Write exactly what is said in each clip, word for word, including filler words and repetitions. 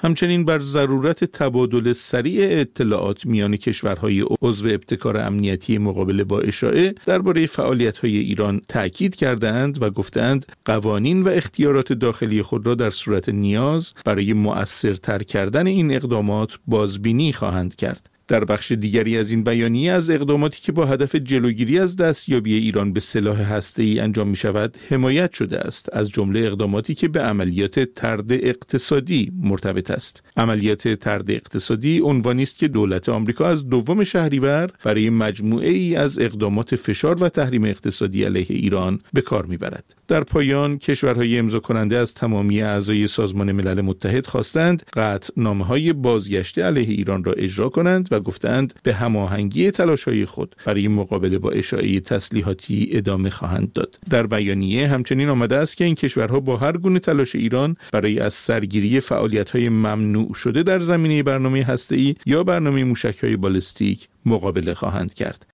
همچنین بر ضرورت تبادل سریع اطلاعات میان کشورهای عضو ابتکار امنیتی مقابله با اشاعه درباره فعالیت‌های ایران تأکید کردند و گفتند قوانین و اختیارات داخلی خود را در صورت نیاز برای مؤثرتر کردن این اقدامات بازبینی خواهند کرد. در بخش دیگری از این بیانیه از اقداماتی که با هدف جلوگیری از دستیابی ایران به سلاح هسته‌ای انجام می شود حمایت شده است، از جمله اقداماتی که به عملیات طرد اقتصادی مرتبط است. عملیات طرد اقتصادی عنوانی است که دولت آمریکا از دوم شهریور برای مجموعه ای از اقدامات فشار و تحریم اقتصادی علیه ایران به کار می برد. در پایان کشورهای امضا کننده از تمامی اعضای سازمان ملل متحد خواستند قطعنامه‌های بازگشته علیه ایران را اجرا کنند و گفتند به هماهنگی تلاش‌های خود برای مقابله با اشاعه تسلیحاتی ادامه خواهند داد. در بیانیه همچنین آمده است که این کشورها با هر گونه تلاش ایران برای از سرگیری فعالیت‌های ممنوع شده در زمینه برنامه هسته‌ای یا برنامه موشک‌های بالستیک مقابله خواهند کرد.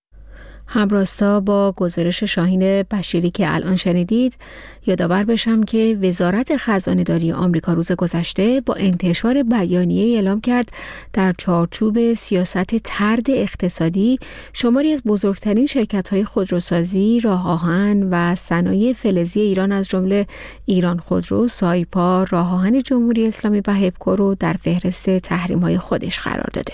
همراستا با گزارش شاهین بشیری که الان شنیدید، یادآور بشم که وزارت خزانه‌داری آمریکا روز گذشته با انتشار بیانیه اعلام کرد در چارچوب سیاست طرد اقتصادی شماری از بزرگترین شرکت‌های خودروسازی، راه‌آهن و صنایع فلزی ایران از جمله ایران خودرو، سایپا، راه‌آهن جمهوری اسلامی و هپکو رو در فهرست تحریم‌های خودش قرار داده.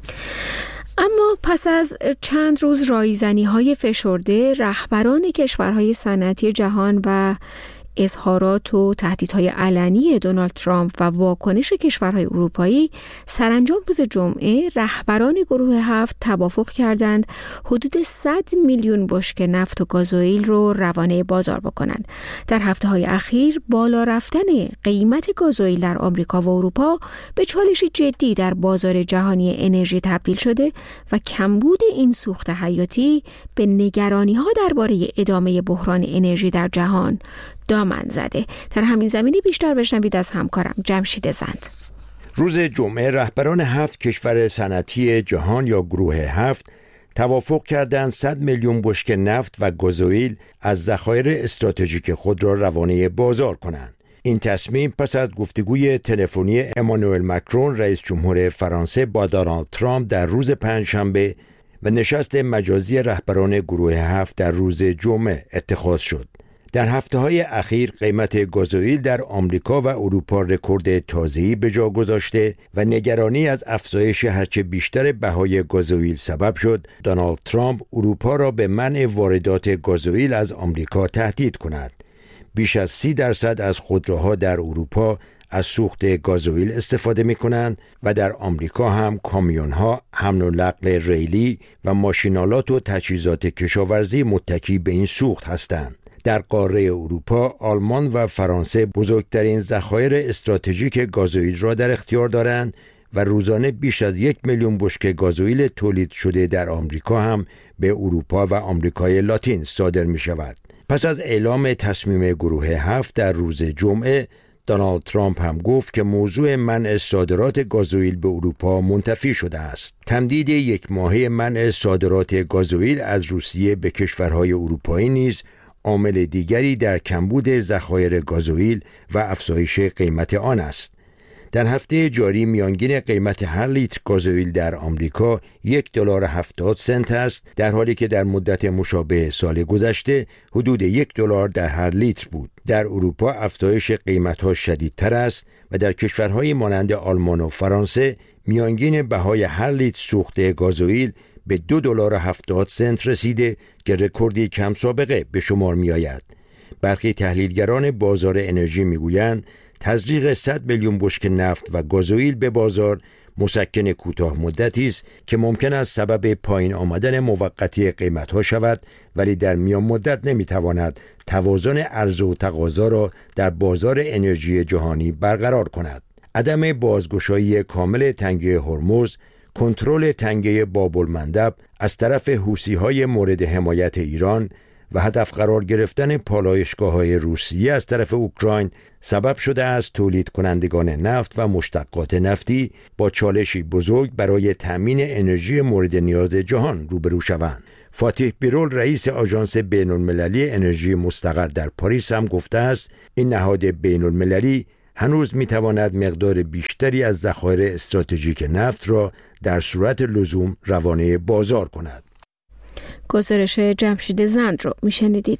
اما پس از چند روز رایزنی‌های فشرده، رهبران کشورهای صنعتی جهان و اظهارات و تهدیدهای علنی دونالد ترامپ و واکنش کشورهای اروپایی، سرانجام روز جمعه رهبران گروه هفت توافق کردند حدود صد میلیون بشکه نفت و گازوئیل رو روانه بازار بکنند. در هفته‌های اخیر بالا رفتن قیمت گازوئیل در آمریکا و اروپا به چالشی جدی در بازار جهانی انرژی تبدیل شده و کمبود این سوخت حیاتی به نگرانی‌ها درباره ادامه بحران انرژی در جهان دامن زده. در همین زمینه بیشتر بشنوید از همکارم جمشید زند. روز جمعه رهبران هفت کشور صنعتی جهان یا گروه هفت توافق کردند صد میلیون بشکه نفت و گازوئیل از ذخایر استراتژیک خود را روانه بازار کنند. این تصمیم پس از گفتگوی تلفنی امانوئل مکرون رئیس جمهور فرانسه با دونالد ترامپ در روز پنجشنبه و نشست مجازی رهبران گروه هفت در روز جمعه اتخاذ شد. در هفته‌های اخیر قیمت گازوئیل در آمریکا و اروپا رکورد تازه‌ای به جا گذاشته و نگرانی از افزایش هرچه بیشتر بهای گازوئیل سبب شد دونالد ترامپ اروپا را به منع واردات گازوئیل از آمریکا تهدید کند. بیش از سی درصد از خودروها در اروپا از سوخت گازوئیل استفاده می‌کنند و در آمریکا هم کامیون‌ها، حمل و نقل ریلی و ماشینالات و تجهیزات کشاورزی متکی به این سوخت هستند. در قاره اروپا، آلمان و فرانسه بزرگترین ذخایر استراتژیک گازوئیل را در اختیار دارند و روزانه بیش از یک میلیون بشکه گازوئیل تولید شده در آمریکا هم به اروپا و آمریکای لاتین صادر می شود. پس از اعلام تصمیم گروه هفت در روز جمعه، دونالد ترامپ هم گفت که موضوع منع صادرات گازوئیل به اروپا منتفی شده است. تمدید یک ماهه منع صادرات گازوئیل از روسیه به کشورهای اروپایی نیز عامل دیگری در کمبود ذخایر گازوئیل و افزایش قیمت آن است. در هفته جاری میانگین قیمت هر لیتر گازوئیل در آمریکا یک دلار هفتاد سنت است، در حالی که در مدت مشابه سال گذشته حدود یک دلار در هر لیتر بود. در اروپا افزایش قیمت‌ها شدیدتر است و در کشورهای مانند آلمان و فرانسه میانگین بهای هر لیتر سوخت گازوئیل به دو دلار هفتاد سنت رسیده که رکوردی کم سابقه به شمار می آید. برخی تحلیلگران بازار انرژی می گویند تزریق صد میلیون بشکه نفت و گازوئیل به بازار مسکن کوتاه مدتی است که ممکن است سبب پایین آمدن موقتی قیمت‌ها شود، ولی در میان مدت نمی‌تواند توازن عرضه و تقاضا را در بازار انرژی جهانی برقرار کند. عدم بازگشایی کامل تنگه هرمز، کنترل تنگه باب المندب از طرف حوثی‌های مورد حمایت ایران و هدف قرار گرفتن پالایشگاه‌های روسیه از طرف اوکراین سبب شده است تولید کنندگان نفت و مشتقات نفتی با چالشی بزرگ برای تأمین انرژی مورد نیاز جهان روبرو شوند. فاتح بیرول رئیس آژانس بین‌المللی انرژی مستقر در پاریس هم گفته است این نهاد بین‌المللی هنوز میتواند مقدار بیشتری از ذخایر استراتژیک نفت را در صورت لزوم روانه بازار کند. گزارش جمشید زند رو میشنیدید.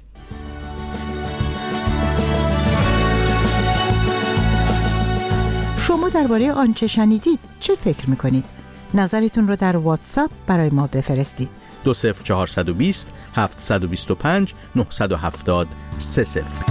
شما درباره آنچه شنیدید چه فکر میکنید؟ نظرتون رو در واتساپ برای ما بفرستید. دو صفر چهارصد و بیست هفتصد و بیست و پنج نهصد و هفتاد سه صفر.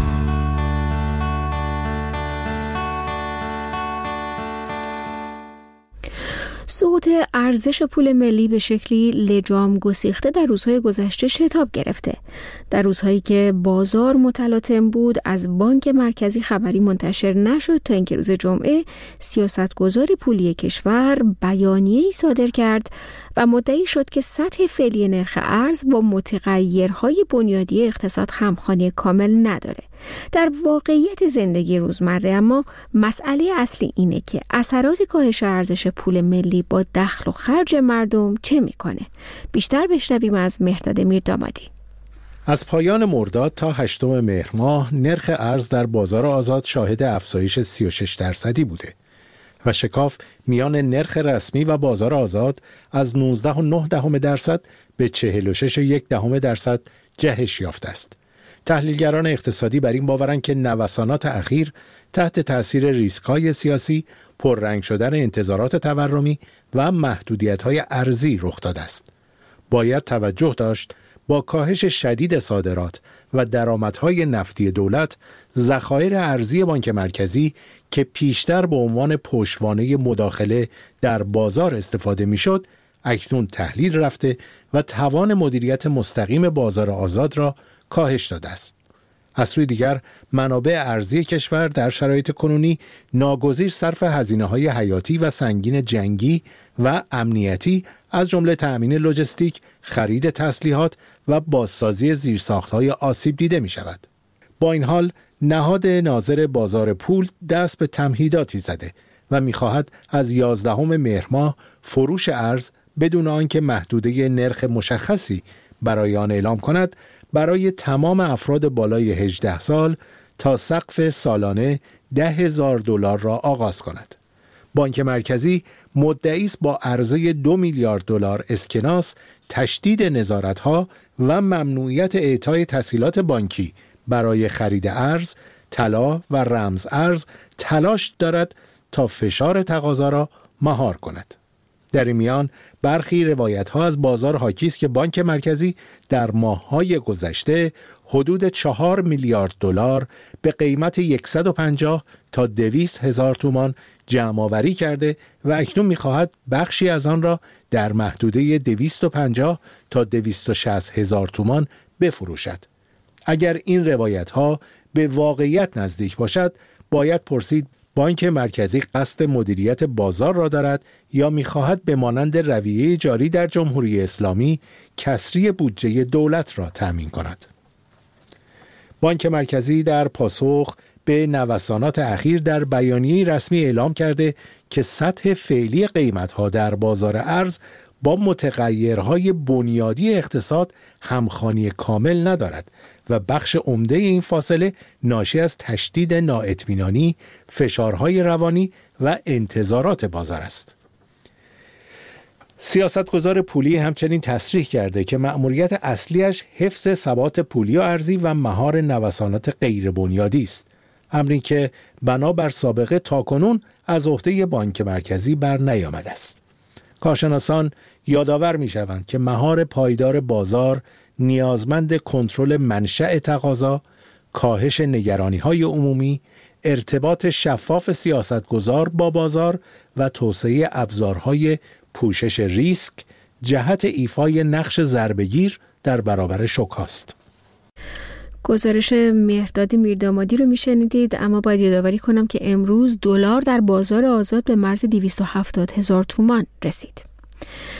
سقوط ارزش پول ملی به شکلی لجام گسیخته در روزهای گذشته شتاب گرفته. در روزهایی که بازار متلاطم بود، از بانک مرکزی خبری منتشر نشد تا اینکه روز جمعه سیاستگزار پولی کشور بیانیه‌ای صادر کرد و مدعی شد که سطح فعلی نرخ ارز با متغیرهای بنیادی اقتصاد همخوانی کامل نداره. در واقعیت زندگی روزمره اما مسئله اصلی اینه که اثرات کاهش ارزش پول ملی با دخل و خرج مردم چه میکنه؟ بیشتر بشنویم از مهرداد میردامادی. از پایان مرداد تا هشتم مهر ماه نرخ ارز در بازار آزاد شاهد افزایش سی و شش درصدی بوده و شکاف میان نرخ رسمی و بازار آزاد از نوزده و نه دهم درصد به چهل و شش و یک دهم درصد جهش یافته است. تحلیلگران اقتصادی بر این باورند که نوسانات اخیر تحت تأثیر ریسک‌های سیاسی، پررنگ شدن انتظارات تورمی و محدودیت‌های ارزی رخ داده است. باید توجه داشت با کاهش شدید صادرات و درآمدهای نفتی دولت، ذخایر ارزی بانک مرکزی که پیشتر به عنوان پشتوانه مداخله در بازار استفاده می‌شد، اکنون تحلیل رفته و توان مدیریت مستقیم بازار آزاد را کاهش داده است. از سوی دیگر منابع ارزی کشور در شرایط کنونی ناگزیر صرف هزینه‌های حیاتی و سنگین جنگی و امنیتی از جمله تأمین لوجستیک، خرید تسلیحات و بازسازی زیرساخت‌های آسیب دیده می‌شود. با این حال نهاد ناظر بازار پول دست به تمهیداتی زده و می‌خواهد از یازدهم مهر ماه فروش ارز بدون آنکه محدوده نرخ مشخصی برای آن اعلام کند برای تمام افراد بالای هجده سال تا سقف سالانه ده هزار دلار را آغاز کند. بانک مرکزی مدعی است با عرضه دو میلیارد دلار اسکناس، تشدید نظارت‌ها و ممنوعیت اعطای تسهیلات بانکی برای خرید ارز، طلا و رمز ارز تلاش دارد تا فشار تقاضا را مهار کند. در این میان برخی روایت‌ها از بازار حاکی است که بانک مرکزی در ماه‌های گذشته حدود چهار میلیارد دلار به قیمت صد و پنجاه تا دویست هزار تومان جمع‌آوری کرده و اکنون می‌خواهد بخشی از آن را در محدوده دویست و پنجاه تا دویست و شصت هزار تومان بفروشد. اگر این روایت‌ها به واقعیت نزدیک باشد، باید پرسید بانک مرکزی قصد مدیریت بازار را دارد یا می‌خواهد به مانند رویه جاری در جمهوری اسلامی کسری بودجه دولت را تأمین کند. بانک مرکزی در پاسخ به نوسانات اخیر در بیانیه رسمی اعلام کرده که سطح فعلی قیمت‌ها در بازار ارز با متغیرهای بنیادی اقتصاد همخوانی کامل ندارد و بخش عمده این فاصله ناشی از تشدید نااطمینانی، فشارهای روانی و انتظارات بازار است. سیاستگزار پولی همچنین تصریح کرده که مأموریت اصلیش حفظ ثبات پولی و ارزی و مهار نوسانات غیر بنیادی است، امری که بنابر سابقه تاکنون از عهده بانک مرکزی بر نیامده است. کارشناسان یادآور می‌شوند که مهار پایدار بازار نیازمند کنترل منشأ تقاضا، کاهش نگرانی‌های عمومی، ارتباط شفاف سیاستگزار با بازار و توسعه ابزارهای پوشش ریسک جهت ایفای نقش ضربه‌گیر در برابر شوک است. گزارش مهرداد میردامادی رو میشنیدید. اما باید یادآوری کنم که امروز دلار در بازار آزاد به مرز دویست و هفتاد هزار تومان رسید.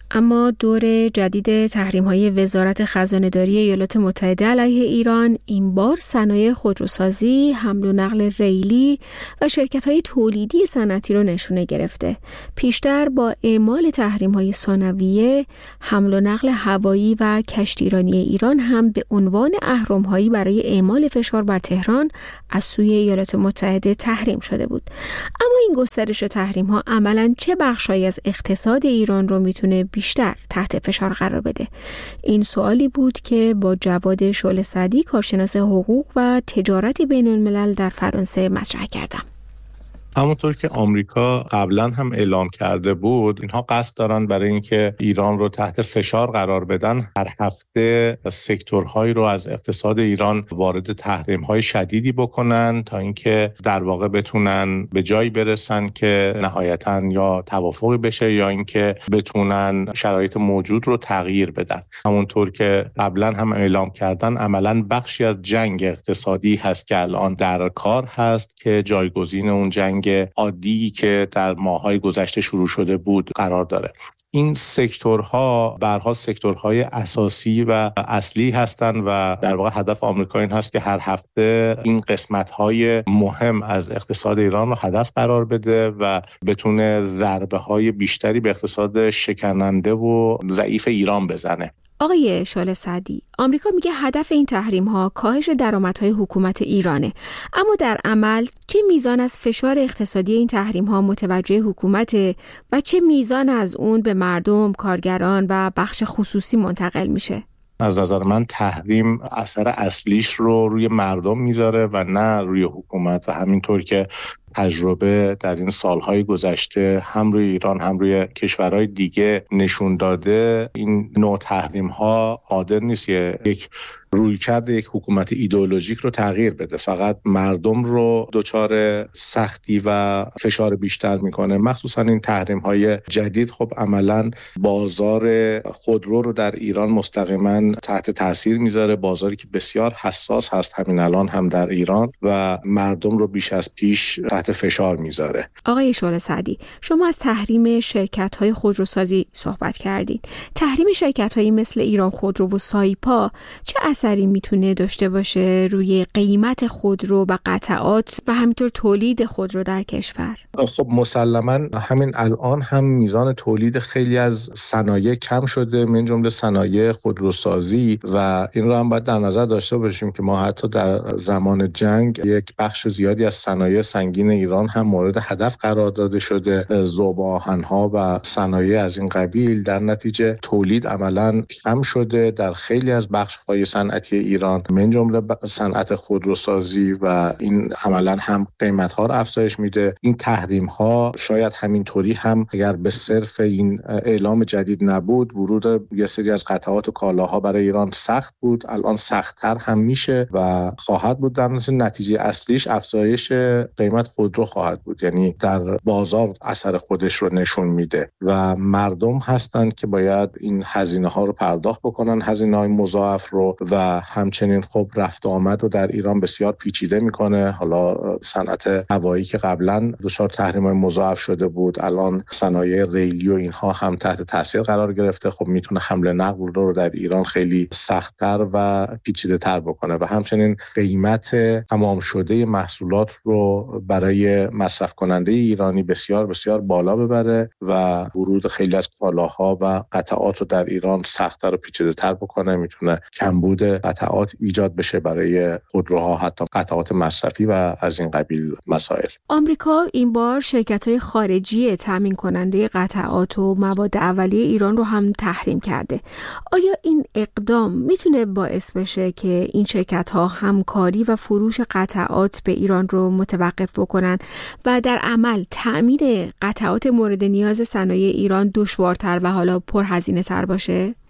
اما دور جدید تحریم‌های وزارت خزانه‌داری ایالات متحده علیه ایران این بار صنایع خودروسازی، حمل و نقل ریلی و شرکت‌های تولیدی صنعتی رو نشونه گرفته. پیشتر با اعمال تحریم‌های ثانویه، حمل و نقل هوایی و کشتیرانی ایران هم به عنوان اهرم‌هایی برای اعمال فشار بر تهران از سوی ایالات متحده تحریم شده بود. اما این گسترش تحریم‌ها عملاً چه بخشایی از اقتصاد ایران رو میتونه بیشتر تحت فشار قرار بده؟ این سوالی بود که با جواد شعله سعدی، کارشناس حقوق و تجارت بین الملل در فرانسه مطرح کردم. همونطور که آمریکا قبلا هم اعلام کرده بود، اینها قصد دارن برای اینکه ایران رو تحت فشار قرار بدن، هر هفته سکتورهایی رو از اقتصاد ایران وارد تحریم‌های شدیدی بکنن تا اینکه در واقع بتونن به جایی برسن که نهایتاً یا توافقی بشه یا اینکه بتونن شرایط موجود رو تغییر بدن. همونطور که قبلا هم اعلام کردن، عملاً بخشی از جنگ اقتصادی هست که الان در کار هست که جایگزین اون جنگ عادی که در ماه‌های گذشته شروع شده بود قرار داره. این سکتورها برها سکتورهای اساسی و اصلی هستند و در واقع هدف آمریکا این هست که هر هفته این قسمت‌های مهم از اقتصاد ایران رو هدف قرار بده و بتونه ضربه‌های بیشتری به اقتصاد شکننده و ضعیف ایران بزنه. آقای شعله سعدی، آمریکا میگه هدف این تحریم‌ها کاهش درآمدهای حکومت ایرانه، اما در عمل چه میزان از فشار اقتصادی این تحریم‌ها متوجه حکومت و چه میزان از اون به مردم، کارگران و بخش خصوصی منتقل میشه؟ از نظر من تحریم اثر اصلیش رو روی مردم میذاره و نه روی حکومت و همینطور که تجربه در این سالهای گذشته هم روی ایران هم روی کشورهای دیگه نشون داده، این نوع تحریم‌ها قادر نیست یک رویکرد یک حکومت ایدئولوژیک رو تغییر بده، فقط مردم رو دچار سختی و فشار بیشتر میکنه. مخصوصا این تحریم‌های جدید خب عملاً بازار خودرو رو در ایران مستقیما تحت تاثیر میذاره، بازاری که بسیار حساس هست همین الان هم در ایران و مردم رو بیش از پیش تحت فشار میذاره. آقای شعله سعدی، شما از تحریم شرکت‌های خودروسازی صحبت کردید. تحریم شرکت‌هایی مثل ایران خودرو و سایپا چه اثری میتونه داشته باشه روی قیمت خودرو و قطعات و همینطور تولید خودرو در کشور؟ خب مسلماً همین الان هم میزان تولید خیلی از صنایع کم شده، من جمله صنایع خودروسازی، و این رو هم باید در نظر داشته باشیم که ما حتی در زمان جنگ یک بخش زیادی از صنایع سنگین ایران هم مورد هدف قرار داده شده، ذوب آهن‌ها و صنایع از این قبیل. در نتیجه تولید عملاً کم شده در خیلی از بخش‌های صنعتی ایران، من جمله صنعت خودروسازی، و این عملاً هم قیمت‌ها رو افزایش میده. این تحریم‌ها شاید همینطوری هم اگر به صرف این اعلام جدید نبود، ورود یه سری از قطعات و کالاها برای ایران سخت بود، الان سخت‌تر هم میشه و خواهد بود. در نتیجه اصلیش افزایش قیمت خودرو خواهد بود، یعنی در بازار اثر خودش رو نشون میده و مردم هستند که باید این هزینه ها رو پرداخت بکنن، هزینه های مضاعف رو، و همچنین خب رفت و آمد رو در ایران بسیار پیچیده میکنه. حالا صنعت هوایی که قبلا دچار تحریم های مضاعف شده بود، الان صنایع ریلی و اینها هم تحت تاثیر قرار گرفته، خب میتونه حمل نقل رو در ایران خیلی سخت‌تر و پیچیده تر بکنه و همچنین قیمت تمام شده محصولات رو برای مصرف کننده ایرانی بسیار بسیار بالا ببره و ورود خیلی از کالاها و قطعات رو در ایران سخت‌تر و پیچیده‌تر بکنه. میتونه کمبود قطعات ایجاد بشه برای خودروها، حتی قطعات مصرفی و از این قبیل مسائل. آمریکا این بار شرکت‌های خارجی تامین کننده قطعات و مواد اولیه ایران رو هم تحریم کرده. آیا این اقدام میتونه باعث بشه که این شرکت‌ها همکاری و فروش قطعات به ایران رو متوقف بکنن و در عمل تأمین قطعات مورد نیاز صنایع ایران دشوارتر و حالا پرهزینه‌تر باشه؟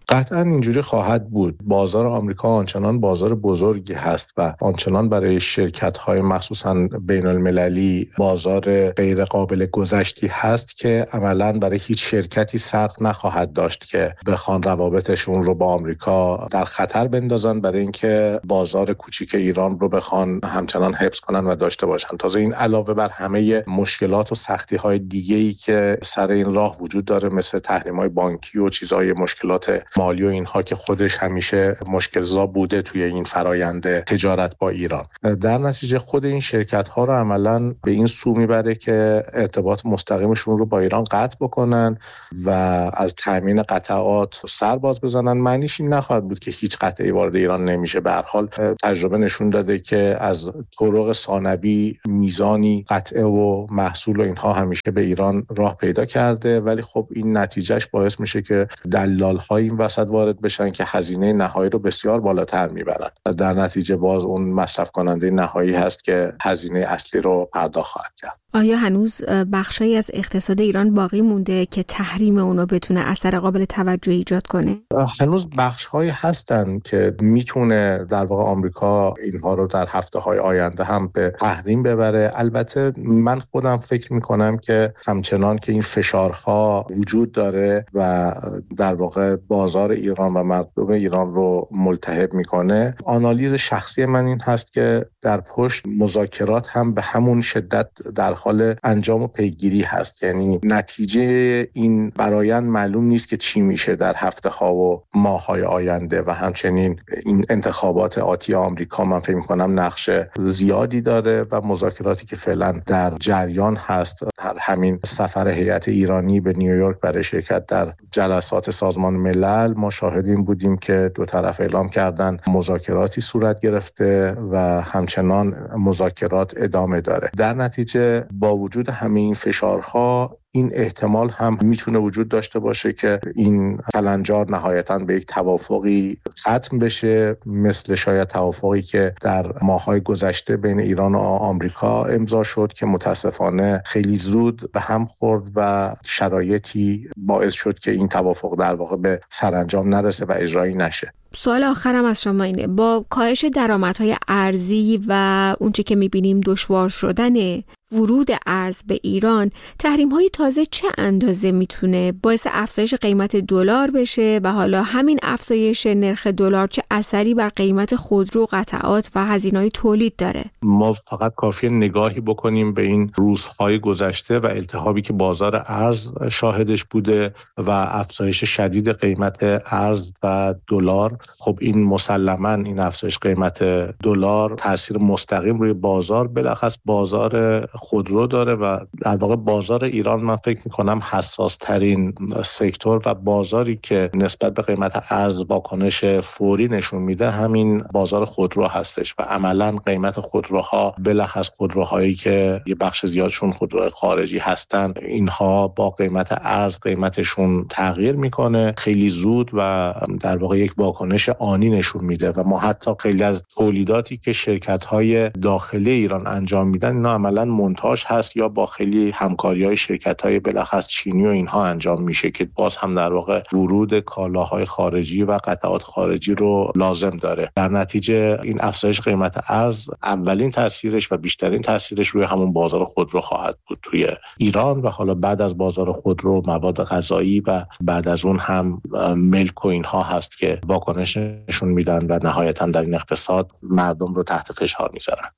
قطعا اینجوری خواهد بود. بازار آمریکا آنچنان بازار بزرگی هست و آنچنان برای شرکت‌های مخصوصاً بین‌المللی بازار غیر قابل گذشتی هست که عملاً برای هیچ شرکتی سقف نخواهد داشت که بخوان روابطشون رو با آمریکا در خطر بندازن برای اینکه بازار کوچیک ایران رو بخوان همچنان حفظ کنن و داشته باشن. تازه این علاوه بر همه مشکلات و سختی‌های دیگه‌ای که سر این راه وجود داره، مثل تحریم‌های بانکی و چیزهای مشکلات مالی و اینها که خودش همیشه مشکل‌زا بوده توی این فرایند تجارت با ایران. در نتیجه خود این شرکت‌ها رو عملاً به این سو میبره که ارتباط مستقیمشون رو با ایران قطع بکنن و از تامین قطعات سر باز بزنن. معنیش این نخواهد بود که هیچ قطعی وارد ایران نمیشه. به هر حال تجربه نشون داده که از طرق ثانوی میزانی قطعه و محصول و اینها همیشه به ایران راه پیدا کرده، ولی خب این نتیجهش باعث میشه که دلال‌های این وسط وارد بشن که هزینه نهایی رو بسیار بالاتر میبرن و در نتیجه باز اون مصرف کننده نهایی هست که هزینه اصلی رو پرداخت خواهد کرد. آیا هنوز بخشایی از اقتصاد ایران باقی مونده که تحریم اونو بتونه اثر قابل توجه ایجاد کنه؟ هنوز بخش‌هایی هستن که میتونه در واقع آمریکا اینها رو در هفته‌های آینده هم به تحریم ببره. البته من خودم فکر میکنم که همچنان که این فشارها وجود داره و در واقع بازار ایران و مردم ایران رو ملتهب میکنه، آنالیز شخصی من این هست که در پشت مذاکرات هم به همون شدت در حال انجام و پیگیری هست. یعنی نتیجه این برآیند معلوم نیست که چی میشه در هفته ها و ماه های آینده و همچنین این انتخابات آتی آمریکا من فکر می‌کنم نقش زیادی داره و مذاکراتی که فعلا در جریان هست. در همین سفر هیئت ایرانی به نیویورک برای شرکت در جلسات سازمان ملل ما شاهدیم بودیم که دو طرف اعلام کردن مذاکراتی صورت گرفته و همچنان مذاکرات ادامه داره. در نتیجه با وجود همه این فشارها این احتمال هم میتونه وجود داشته باشه که این کلنجار نهایتاً به یک توافقی ختم بشه، مثل شاید توافقی که در ماه‌های گذشته بین ایران و آمریکا امضا شد که متاسفانه خیلی زود به هم خورد و شرایطی باعث شد که این توافق در واقع به سرانجام نرسه و اجرایی نشه. سوال آخرم از شما اینه، با کاهش درآمدهای ارزی و اونچه که میبینیم دشوار شدن ورود ارز به ایران، تحریم‌های تازه چه اندازه میتونه باعث افزایش قیمت دلار بشه و حالا همین افزایش نرخ دلار چه اثری بر قیمت خودرو، قطعات و هزینه‌های تولید داره؟ ما فقط کافیه نگاهی بکنیم به این روزهای گذشته و التهابی که بازار ارز شاهدش بوده و افزایش شدید قیمت ارز و دلار. خب این مسلماً این افزایش قیمت دلار تاثیر مستقیم روی بازار، بالاخص بازار خودرو داره و در واقع بازار ایران من فکر میکنم حساس ترین سکتور و بازاری که نسبت به قیمت ارز واکنش فوری نشون میده همین بازار خودرو هستش و عملا قیمت خودروها، بالاخص خودروهایی که یه بخش زیادشون خودروهای خارجی هستن، اینها با قیمت ارز قیمتشون تغییر میکنه خیلی زود و در واقع یک واکنش آنی نشون میده و ما حتی خیلی از تولیداتی که شرکت‌های داخلی ایران انجام میدن اینا عملا مونتاژ هست یا با خیلی همکاری‌های شرکت‌های بالاخص چینی و اینها انجام میشه که باز هم در واقع ورود کالاهای خارجی و قطعات خارجی رو لازم داره. در نتیجه این افزایش قیمت ارز اولین تاثیرش و بیشترین تاثیرش روی همون بازار خودرو خواهد بود توی ایران و حالا بعد از بازار خودرو مواد غذایی و بعد از اون هم ملک و اینها هست که واکنش نشون میدن و نهایتاً در این اقتصاد مردم رو تحت فشار میذارن.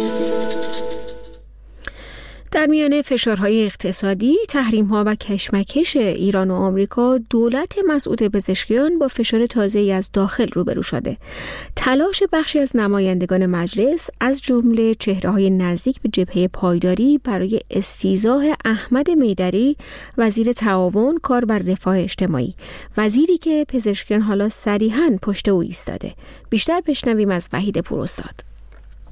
در میان فشارهای اقتصادی، تحریم‌ها و کشمکش ایران و آمریکا، دولت مسعود پزشکیان با فشار تازه‌ای از داخل روبرو شده. تلاش بخشی از نمایندگان مجلس از جمله چهره‌های نزدیک به جبهه پایداری برای استیضاح احمد میدری، وزیر تعاون، کار و رفاه اجتماعی، وزیری که پزشکیان حالا صریحاً پشت او ایستاده. بیشتر بشنویم از وحید پوراستاد.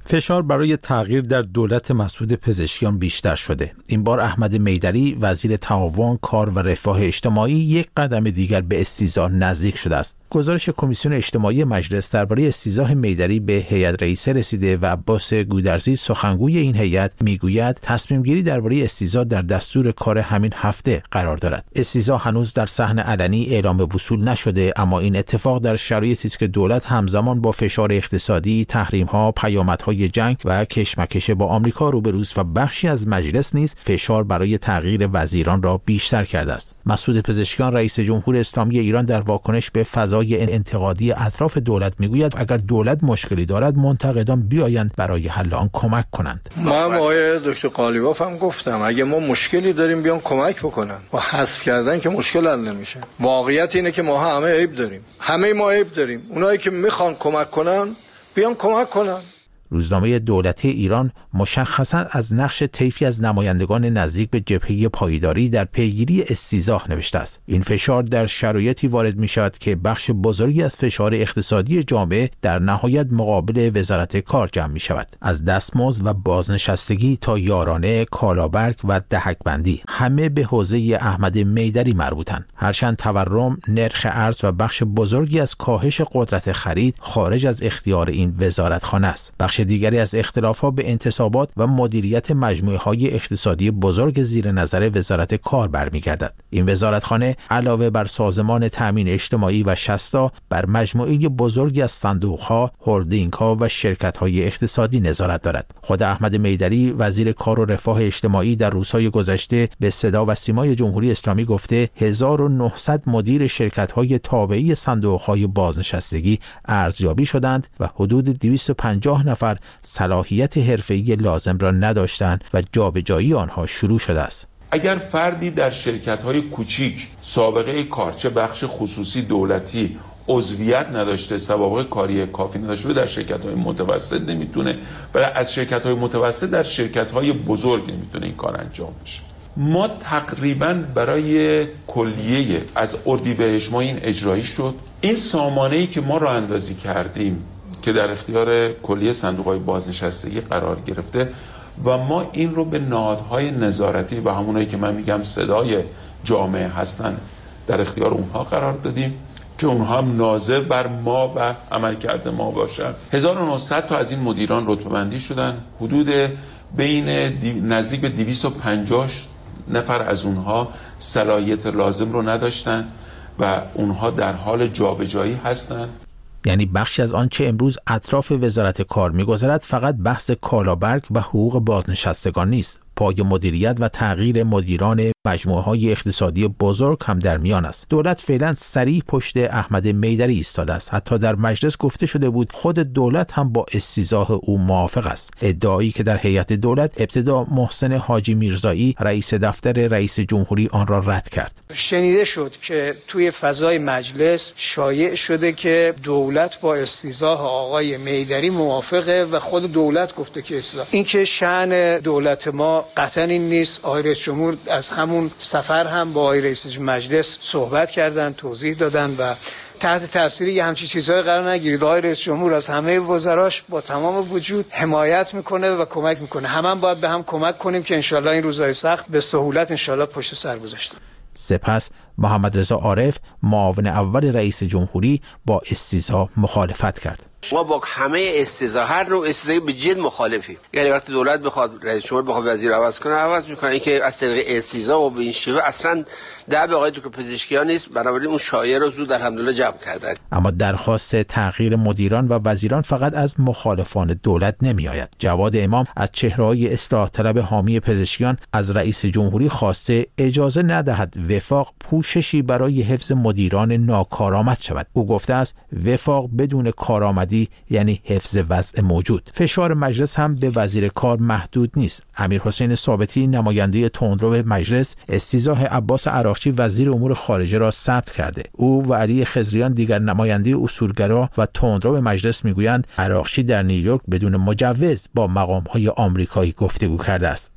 فشار برای تغییر در دولت مسعود پزشکیان بیشتر شده. این بار احمد میدری وزیر تعاون، کار و رفاه اجتماعی یک قدم دیگر به استیضاح نزدیک شده است. گزارش کمیسیون اجتماعی مجلس درباره استیضاح میدری به هیئت رئیسه رسیده و عباس گودرزی سخنگوی این هیئت میگوید تصمیم گیری درباره استیضاح در دستور کار همین هفته قرار دارد. استیضاح هنوز در صحن علنی اعلام وصول نشده، اما این اتفاق در شرایطی است که دولت همزمان با فشار اقتصادی، تحریم‌ها، پیامدهای جنگ و کشمکش با آمریکا روبروست و بخشی از مجلس نیز فشار برای تغییر وزیران را بیشتر کرده است. مسعود پزشکیان رئیس جمهور اسلامی ایران در واکنش به فضای انتقادی اطراف دولت میگوید اگر دولت مشکلی دارد منتقدان بیایند برای حل آن کمک کنند. من آقای دکتر قالیباف هم گفتم اگه ما مشکلی داریم بیان کمک بکنن. با حذف کردن که مشکل حل نمیشه. واقعیت اینه که ما همه عیب داریم. همه ما عیب داریم. اونایی که میخوان کمک کنن بیان کمک کنن. روزنامه دولتی ایران مشخصاً از نقش طیفی از نمایندگان نزدیک به جبهه پایداری در پیگیری استیضاح نوشته است. این فشار در شرایطی وارد می شود که بخش بزرگی از فشار اقتصادی جامعه در نهایت مقابل وزارت کار جمع می شود. از دستمزد و بازنشستگی تا یارانه، کالابرگ و دهک‌بندی همه به حوزه احمد میدری مربوطند. هرچند تورم، نرخ ارز و بخش بزرگی از کاهش قدرت خرید خارج از اختیار این وزارتخانه است. بخش دیگری از اختلافات به انتصابات و مدیریت مجموعه‌های اقتصادی بزرگ زیر نظر وزارت کار برمیگردد. این وزارتخانه علاوه بر سازمان تامین اجتماعی و شصتا بر مجموعه بزرگی از صندوق‌ها، هلدینگ‌ها و شرکت‌های اقتصادی نظارت دارد. خود احمد میدری وزیر کار و رفاه اجتماعی در روزهای گذشته به صدا و سیمای جمهوری اسلامی گفته هزار و نهصد مدیر شرکت‌های تابعه صندوق‌های بازنشستگی ارزیابی شدند و حدود دویست و پنجاه نفر صلاحیت حرفه‌ای لازم را نداشتند و جابجایی آنها شروع شده است. اگر فردی در شرکت‌های کوچیک سابقه کار، چه بخش خصوصی دولتی، عضویت نداشته، سوابق کاری کافی نداشته، در شرکت‌های متوسط نمیتونه، برای از شرکت‌های متوسط در شرکت‌های بزرگ نمیتونه این کار انجام بشه. ما تقریباً برای کلیه از اردیبهشت ماه این اجرایی شد. این سامانه‌ای که ما راه اندازی کردیم که در اختیار کلیه صندوق‌های بازنشستگی قرار گرفته و ما این رو به نهادهای نظارتی و همونایی که من میگم صدای جامعه هستن در اختیار اونها قرار دادیم که اونها هم ناظر بر ما و عملکرد ما باشن. هزار و نهصد تا از این مدیران رتبه بندی شدن. حدود بین دی... نزدیک به دویست و پنجاه نفر از اونها صلاحیت لازم رو نداشتن و اونها در حال جابجایی هستن. یعنی بخشی از آنچه امروز اطراف وزارت کار می‌گذرد فقط بحث کالابرگ و حقوق بازنشستگان نیست. پای مدیریت و تغییر مدیران مجموعه‌های اقتصادی بزرگ هم در میان است. دولت فعلا صریح پشت احمد میدری ایستاده است. حتی در مجلس گفته شده بود خود دولت هم با استیضاح او موافق است. ادعایی که در هیئت دولت ابتدا محسن حاجی میرزایی رئیس دفتر رئیس جمهوری آن را رد کرد. شنیده شد که توی فضای مجلس شایع شده که دولت با استیضاح آقای میدری موافقه و خود دولت گفته که استیضاح. این که شأن دولت ما قطعا این نیست. آقای رئیس جمهور از همون سفر هم با آقای رئیس مجلس صحبت کردن، توضیح دادن و تحت تاثیر یه همچین چیزهای قرار نگیرید. آقای رئیس جمهور از همه وزراش با تمام وجود حمایت میکنه و کمک میکنه. همه هم باید به هم کمک کنیم که انشالله این روزهای سخت به سهولت انشالله پشت سر گذاشته. سپس محمد رضا عارف معاون اول رئیس جمهوری با استیضاح مخالفت کرد. ما با همه استیضاح هر نوع استیضاحی به جد مخالفیم. یعنی وقتی دولت بخواد رئیس جمهور بخواد وزیر عوض کنه عوض میکنه. این که از طریق استیضاح و به این شیوه اصلا در به آقای دکتر پزشکیان نیست. بنابراین اون شایعه رو زود الحمدلله جمع کردن. اما درخواست تغییر مدیران و وزیران فقط از مخالفان دولت نمیآید. جواد امام از چهره‌های اصلاح طلب حامی پزشکیان از رئیس جمهوری خواسته اجازه ندهد وفاق پوششی برای حفظ مدیران ناکارآمد شود. او گفته است وفاق بدون کارآمدی یعنی حفظ وضع موجود. فشار مجلس هم به وزیر کار محدود نیست. امیر حسین ثابتی نماینده تندرو مجلس استیضاح عباس عراقچی وزیر امور خارجه را ثبت کرده. او و علی خضریان دیگر نماینده اصولگرا و تندرو مجلس میگویند عراقچی در نیویورک بدون مجوز با مقام‌های آمریکایی گفتگو کرده است.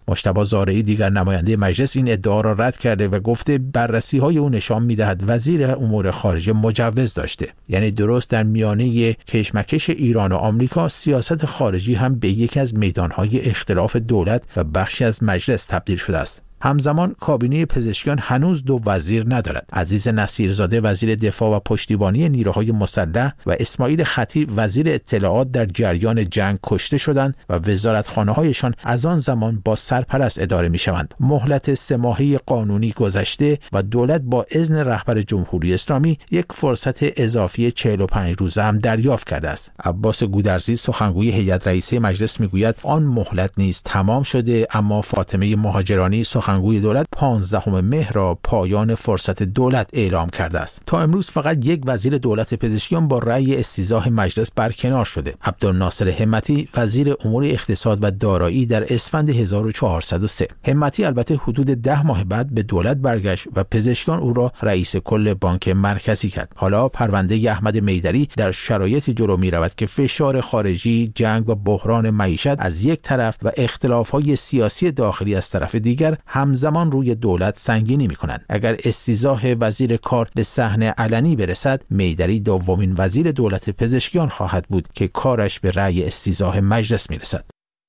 مجتبی زارعی دیگر نماینده مجلس این ادعا را رد کرده و گفته بررسی‌های او نشان می‌دهد وزیر امور خارجه مجوز داشته. یعنی درست در میانه کشمکش ایران و آمریکا سیاست خارجی هم به یکی از میدان‌های اختلاف دولت و بخشی از مجلس تبدیل شده است. همزمان کابینه پزشکیان هنوز دو وزیر ندارد. عزیز نصیرزاده وزیر دفاع و پشتیبانی نیروهای مسلح و اسماعیل خطیب وزیر اطلاعات در جریان جنگ کشته شدند و وزارتخانه‌هایشان از آن زمان با سرپرست اداره می‌شوند. مهلت سه ماهه قانونی گذشته و دولت با اذن رهبر جمهوری اسلامی یک فرصت اضافی چهل و پنج روزه هم دریافت کرده است. عباس گودرزی سخنگوی هیئت رئیسه مجلس میگوید آن مهلت نیز تمام شده، اما فاطمه مهاجرانی سخنگوی دولت پانزدهم مهر را پایان فرصت دولت اعلام کرده است. تا امروز فقط یک وزیر دولت پزشکیان با رأی استیضاح مجلس برکنار شده. عبدالناصر همتی وزیر امور اقتصاد و دارایی در اسفند هزار و چهارصد و سه. همتی البته حدود ده ماه بعد به دولت برگشت و پزشکیان او را رئیس کل بانک مرکزی کرد. حالا پرونده احمد میدری در شرایطی جلو می رود که فشار خارجی، جنگ و بحران معیشت از یک طرف و اختلاف‌های سیاسی داخلی از طرف دیگر همزمان روی دولت سنگینی می‌کنند. اگر استیضاح وزیر کار به صحنه علنی برسد، میدری دومین وزیر دولت پزشکیان خواهد بود که کارش به رأی استیضاح مجلس می‌رسد.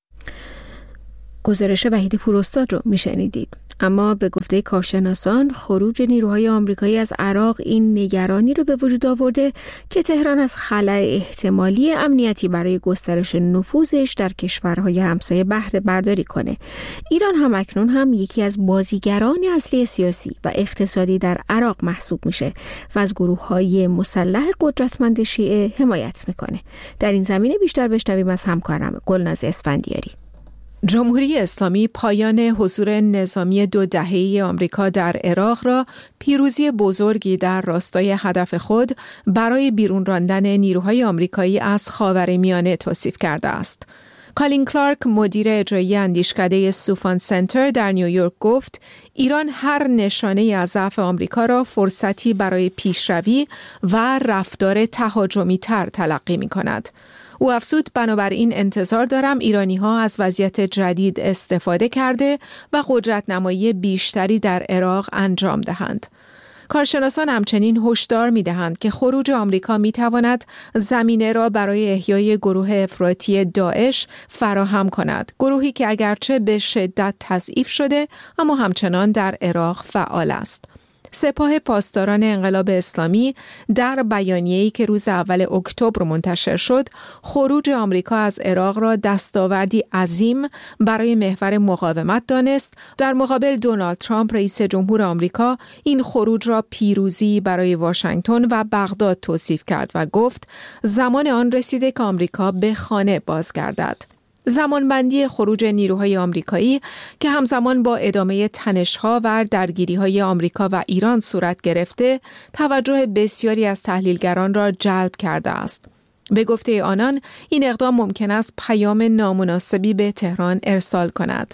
گزارش وحید پوراستاد رو میشنیدید. اما به گفته کارشناسان خروج نیروهای آمریکایی از عراق این نگرانی رو به وجود آورده که تهران از خلأ احتمالی امنیتی برای گسترش نفوذش در کشورهای همسایه بهره برداری کنه. ایران هم اکنون هم یکی از بازیگران اصلی سیاسی و اقتصادی در عراق محسوب میشه و از گروه‌های مسلح قدرتمند شیعه حمایت میکنه. در این زمینه بیشتر بشنویم از همکارم گلناز اسفندیاری. جمهوری اسلامی پایان حضور نظامی دو دهه‌ای آمریکا در عراق را پیروزی بزرگی در راستای هدف خود برای بیرون راندن نیروهای آمریکایی از خاورمیانه توصیف کرده است. کالین کلارک مدیر اجرایی اندیشکده سوفان سنتر در نیویورک گفت ایران هر نشانه از ضعف آمریکا را فرصتی برای پیشروی و رفتار تهاجمی تر تلقی می کند. او افزود بنابراین انتظار دارم ایرانی ها از وضعیت جدید استفاده کرده و قدرت نمایی بیشتری در عراق انجام دهند. کارشناسان همچنین هشدار می دهند که خروج آمریکا می تواند زمینه را برای احیای گروه افراطی داعش فراهم کند. گروهی که اگرچه به شدت تضعیف شده اما همچنان در عراق فعال است. سپاه پاسداران انقلاب اسلامی در بیانیه‌ای که روز اول اکتبر منتشر شد، خروج آمریکا از عراق را دستاوردی عظیم برای محور مقاومت دانست. در مقابل دونالد ترامپ رئیس جمهور آمریکا این خروج را پیروزی برای واشنگتن و بغداد توصیف کرد و گفت زمان آن رسیده که آمریکا به خانه بازگردد. زمانبندی خروج نیروهای آمریکایی که همزمان با ادامه تنش‌ها و درگیری‌های آمریکا و ایران صورت گرفته، توجه بسیاری از تحلیلگران را جلب کرده است. به گفته آنان، این اقدام ممکن است پیام نامناسبی به تهران ارسال کند.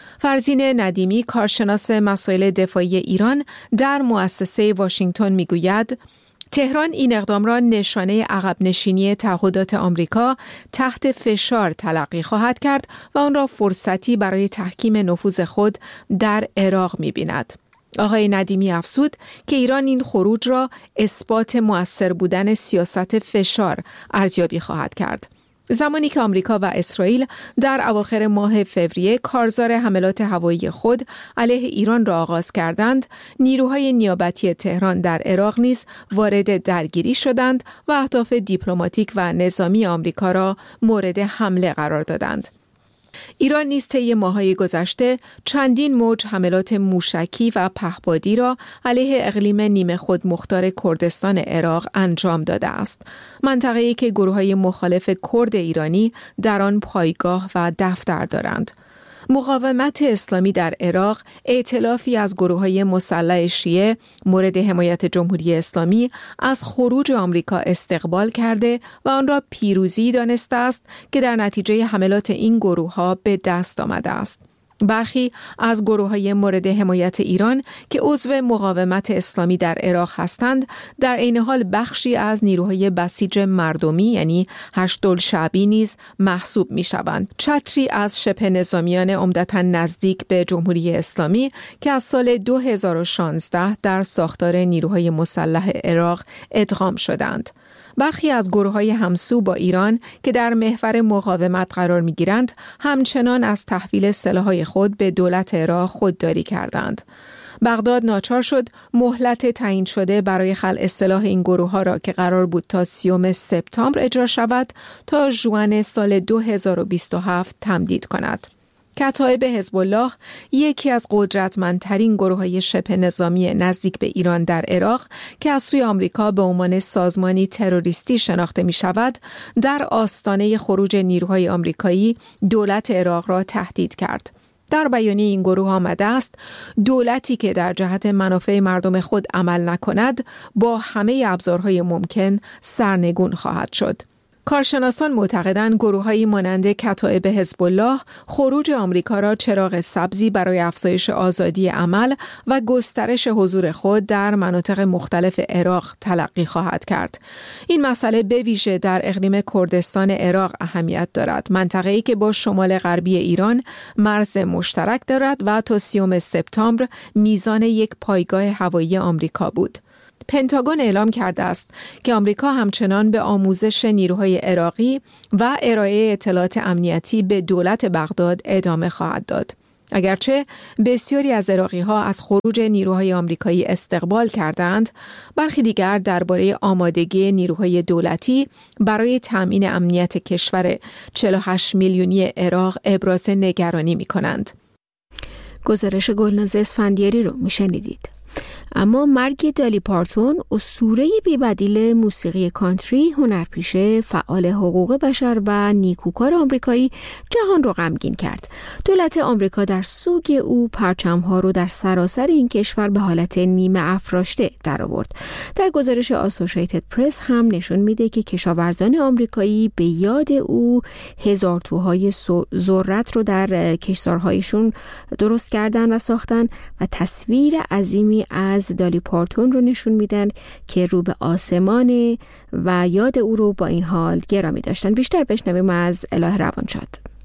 فرزین ندیمی، کارشناس مسائل دفاعی ایران در مؤسسه واشنگتن میگوید تهران این اقدام را نشانه عقب نشینی تعهدات آمریکا تحت فشار تلقی خواهد کرد و آن را فرصتی برای تحکیم نفوذ خود در عراق می‌بیند. آقای ندیمی افزود که ایران این خروج را اثبات مؤثر بودن سیاست فشار ارزیابی خواهد کرد. زمانی که آمریکا و اسرائیل در اواخر ماه فوریه کارزار حملات هوایی خود علیه ایران را آغاز کردند، نیروهای نیابتی تهران در عراق نیز وارد درگیری شدند و اهداف دیپلماتیک و نظامی آمریکا را مورد حمله قرار دادند. ایران نیز طی ماه‌های گذشته چندین موج حملات موشکی و پهپادی را علیه اقلیم نیمه خود مختار کردستان عراق انجام داده است. منطقه‌ای که گروه‌های مخالف کرد ایرانی در آن پایگاه و دفتر دارند. مقاومت اسلامی در عراق ائتلافی از گروه‌های مسلح شیعه مورد حمایت جمهوری اسلامی از خروج آمریکا استقبال کرده و آن را پیروزی دانسته است که در نتیجه حملات این گروه‌ها به دست آمده است. برخی از گروه‌های مورد حمایت ایران که عضو مقاومت اسلامی در عراق هستند، در عین حال بخشی از نیروهای بسیج مردمی یعنی هشت‌الشعبی نیز محسوب می‌شوند. چتری از شبه نظامیان عمدتاً نزدیک به جمهوری اسلامی که از سال دو هزار و شانزده در ساختار نیروهای مسلح عراق ادغام شدند. برخی از گروه‌های همسو با ایران که در محور مقاومت قرار می‌گیرند، همچنان از تحویل سلاح‌های خود به دولت عراق خودداری کردند. بغداد ناچار شد مهلت تعیین شده برای خلع سلاح این گروه‌ها را که قرار بود تا سیوم سپتامبر اجرا شود تا ژوئن سال دو هزار و بیست و هفت تمدید کند. کتایب حزب الله، یکی از قدرتمندترین گروه‌های شبه نظامی نزدیک به ایران در عراق که از سوی آمریکا به عنوان سازمانی تروریستی شناخته می‌شود، در آستانه خروج نیروهای آمریکایی دولت عراق را تهدید کرد. در بیانیه این گروه آمده است دولتی که در جهت منافع مردم خود عمل نکند با همه ابزارهای ممکن سرنگون خواهد شد. کارشناسان معتقدند گروه‌هایی مانند کتایب حزب الله خروج آمریکا را چراغ سبزی برای افزایش آزادی عمل و گسترش حضور خود در مناطق مختلف عراق تلقی خواهد کرد. این مسئله به ویژه در اقلیم کردستان عراق اهمیت دارد، منطقه‌ای که با شمال غربی ایران مرز مشترک دارد و تا سیوم سپتامبر میزان یک پایگاه هوایی آمریکا بود. پنتاگون اعلام کرده است که آمریکا همچنان به آموزش نیروهای عراقی و ارائه اطلاعات امنیتی به دولت بغداد ادامه خواهد داد. اگرچه بسیاری از عراقی‌ها از خروج نیروهای آمریکایی استقبال کردند، برخی دیگر درباره آمادگی نیروهای دولتی برای تأمین امنیت کشور چهل و هشت میلیونی عراق ابراز نگرانی می‌کنند. گزارش گلناز اسفندیاری رو میشنیدید. اما مرگ دالی پارتون، اسطوره بی‌بدیل موسیقی کانتری، هنرپیشه، فعال حقوق بشر و نیکوکار آمریکایی جهان رو غمگین کرد. دولت آمریکا در سوگ او پرچم‌ها رو در سراسر این کشور به حالت نیمه افراشته درآورد. در گزارش آسوشیتد پرس هم نشون میده که کشاورزان آمریکایی به یاد او هزار توهای ذرت رو در کشتارهایشون درست کردن و ساختن و تصویر عظیمی از دالی پارتون رو نشون میدن که رو به آسمان و یاد او رو با این حال گرامی داشتن. بیشتر بشنویم از اله روانشاد.